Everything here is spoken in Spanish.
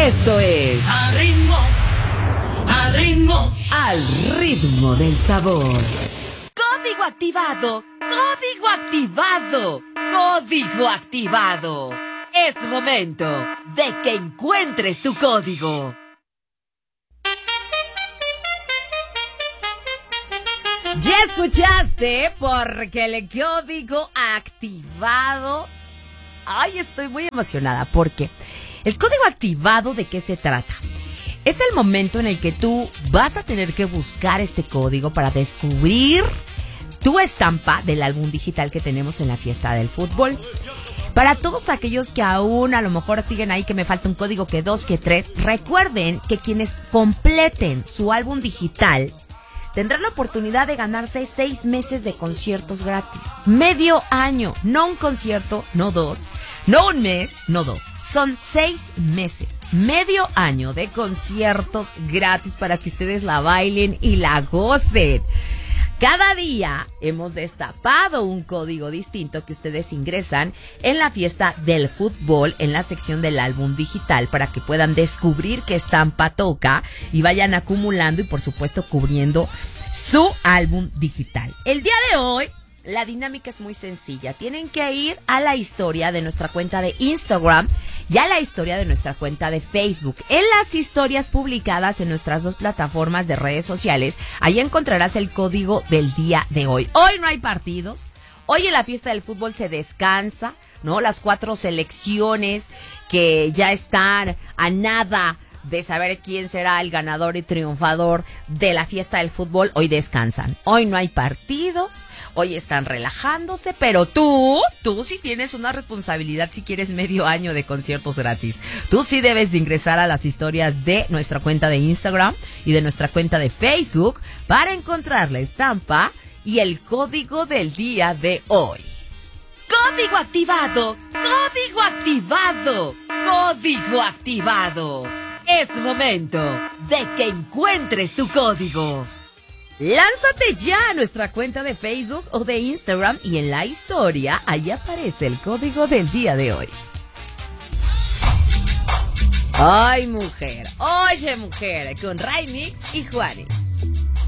Esto es Al ritmo del sabor. Código activado, código activado, código activado. Es momento de que encuentres tu código. ¿Ya escuchaste? Porque el código activado... Ay, estoy muy emocionada porque el código activado, ¿de qué se trata? Es el momento en el que tú vas a tener que buscar este código para descubrir tu estampa del álbum digital que tenemos en la fiesta del fútbol. Para todos aquellos que aún a lo mejor siguen ahí, que me falta un código, que 2, que 3, recuerden que quienes completen su álbum digital tendrán la oportunidad de ganarse 6 meses de conciertos gratis. Medio año, no un concierto, no 2, no un mes, no 2. Son 6 meses, medio año de conciertos gratis para que ustedes la bailen y la gocen. Cada día hemos destapado un código distinto que ustedes ingresan en la fiesta del fútbol, en la sección del álbum digital, para que puedan descubrir qué estampa toca y vayan acumulando y por supuesto cubriendo su álbum digital. El día de hoy la dinámica es muy sencilla. Tienen que ir a la historia de nuestra cuenta de Instagram y a la historia de nuestra cuenta de Facebook. En las historias publicadas en nuestras 2 plataformas de redes sociales, ahí encontrarás el código del día de hoy. Hoy no hay partidos. Hoy en la fiesta del fútbol se descansa, ¿no? Las 4 selecciones que ya están a nada de saber quién será el ganador y triunfador de la fiesta del fútbol, hoy descansan. Hoy no hay partidos, hoy están relajándose, pero tú sí tienes una responsabilidad si quieres medio año de conciertos gratis. Tú sí debes de ingresar a las historias de nuestra cuenta de Instagram y de nuestra cuenta de Facebook para encontrar la estampa y el código del día de hoy. ¡Código activado! ¡Código activado! ¡Código activado! Es momento de que encuentres tu código. Lánzate ya a nuestra cuenta de Facebook o de Instagram y en la historia ahí aparece el código del día de hoy. Ay, mujer, oye, mujer, con Raimix y Juanes.